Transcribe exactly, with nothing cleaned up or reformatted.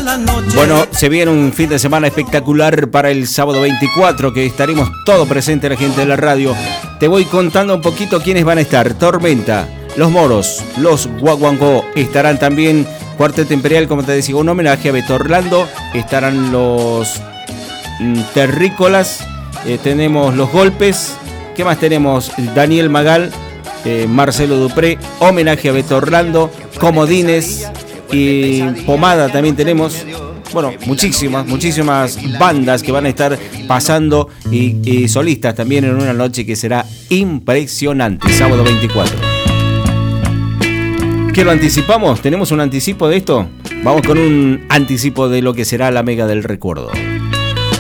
Bueno, se viene un fin de semana espectacular para el sábado veinticuatro, que estaremos todo presente la gente de la radio. Te voy contando un poquito quiénes van a estar. Tormenta, Los Moros, Los Guaguancó, estarán también Cuarteto Imperial, como te decía, un homenaje a Beto Orlando, estarán los mm, Terrícolas, eh, tenemos Los Golpes, ¿qué más tenemos? Daniel Magal, eh, Marcelo Dupré, homenaje a Beto Orlando, Comodines y Pomada también tenemos. Bueno, muchísimas, muchísimas bandas que van a estar pasando y, y solistas también en una noche que será impresionante, sábado veinticuatro. ¿Qué lo anticipamos? ¿Tenemos un anticipo de esto? Vamos con un anticipo de lo que será la Mega del Recuerdo.